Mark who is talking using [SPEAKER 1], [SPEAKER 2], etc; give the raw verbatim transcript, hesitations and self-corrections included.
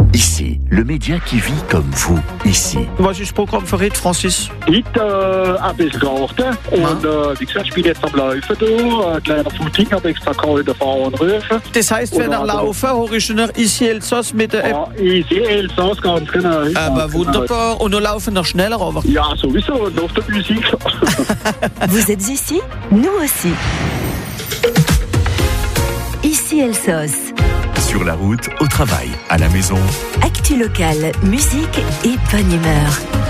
[SPEAKER 1] Ici, le média qui vit comme vous. Ici.
[SPEAKER 2] Was ist das Programm für heute, Francis?
[SPEAKER 3] Heute äh, ein bisschen gewartet. Und äh, wie gesagt, ich bin jetzt am Laufen da. Ein kleiner Footing, habe extra gehalten, fahren und rufen.
[SPEAKER 2] Das heisst, wenn er laufen, höre ich noch Ici Elsass mit der App.
[SPEAKER 3] Ja, ich sehe Elsass ganz genau.
[SPEAKER 2] Aber wunderbar. Und wir laufen noch schneller, aber...
[SPEAKER 3] Ja, sowieso, nach der Musik.
[SPEAKER 4] Vous êtes ici? Nous aussi. Ici Elsass.
[SPEAKER 1] Sur la route, au travail, à la maison.
[SPEAKER 4] Actu locale, musique et bonne humeur.